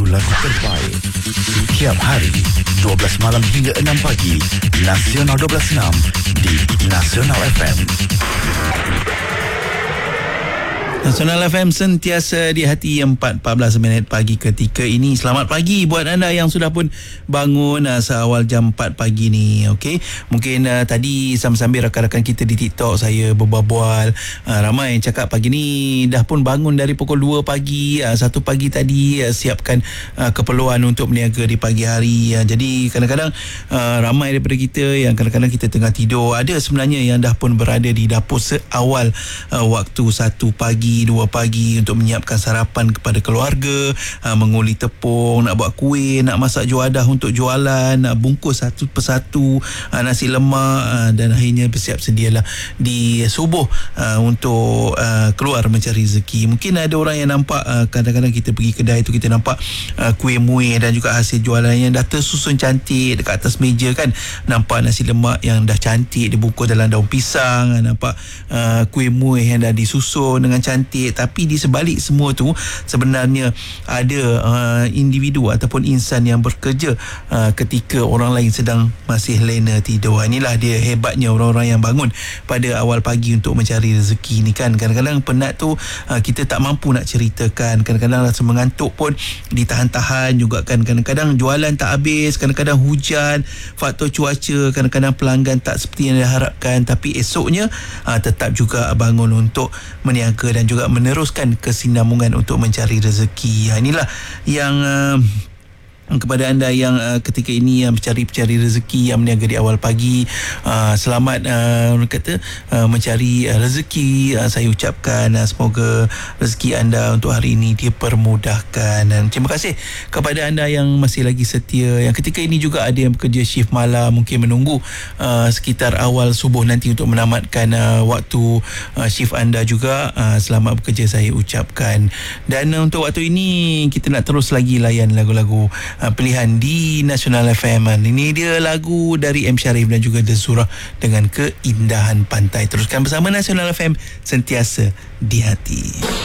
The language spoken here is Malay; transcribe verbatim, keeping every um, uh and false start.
lagu-lagu terbaik setiap hari dua belas malam hingga enam pagi. Nasional dua belas enam di Nasional F M. Nasional F M sentiasa di hati empat empat belas minit pagi ketika ini. Selamat pagi buat anda yang sudah pun bangun uh, seawal jam empat pagi ni. Okey, mungkin uh, tadi sambil-sambil rakan-rakan kita di TikTok saya berbual-bual, uh, ramai yang cakap pagi ni dah pun bangun dari pukul dua pagi, uh, satu pagi tadi uh, siapkan uh, keperluan untuk berniaga di pagi hari. Uh, jadi kadang-kadang uh, ramai daripada kita yang kadang-kadang kita tengah tidur, ada sebenarnya yang dah pun berada di dapur seawal uh, waktu satu pagi, dua pagi untuk menyiapkan sarapan kepada keluarga, uh, menguli tepung, nak buat kuih, nak masak juadah untuk jualan, nak bungkus satu persatu uh, nasi lemak, uh, dan akhirnya bersiap sedialah di subuh uh, untuk uh, keluar mencari rezeki. Mungkin ada orang yang nampak uh, kadang-kadang kita pergi kedai tu kita nampak uh, kuih muih dan juga hasil jualan yang dah tersusun cantik dekat atas meja kan. Nampak nasi lemak yang dah cantik dibungkus dalam daun pisang, nampak uh, kuih muih yang dah disusun dengan cantik. Tapi di sebalik semua tu sebenarnya ada uh, individu ataupun insan yang bekerja uh, ketika orang lain sedang masih lena tidur. Inilah dia hebatnya orang-orang yang bangun pada awal pagi untuk mencari rezeki ni kan. Kadang-kadang penat tu uh, kita tak mampu nak ceritakan, kadang-kadang rasa mengantuk pun ditahan-tahan juga kan. Kadang-kadang jualan tak habis, kadang-kadang hujan, faktor cuaca, kadang-kadang pelanggan tak seperti yang diharapkan, tapi esoknya uh, tetap juga bangun untuk meniaga dan juga meneruskan kesinambungan untuk mencari rezeki. Inilah yang uh, kepada anda yang uh, ketika ini yang mencari-cari rezeki, yang berniaga di awal pagi, uh, selamat uh, kata uh, mencari uh, rezeki. Uh, saya ucapkan uh, semoga rezeki anda untuk hari ini dipermudahkan, dan terima kasih kepada anda yang masih lagi setia, yang ketika ini juga ada yang bekerja shift malam, mungkin menunggu uh, sekitar awal subuh nanti untuk menamatkan uh, waktu uh, shift anda juga. Uh, selamat bekerja saya ucapkan. Dan uh, untuk waktu ini kita nak terus lagi layan lagu-lagu Uh, pilihan di Nasional F M. Ini dia lagu dari M. Sharif dan juga Dezura dengan Keindahan Pantai. Teruskan bersama Nasional F M, sentiasa di hati.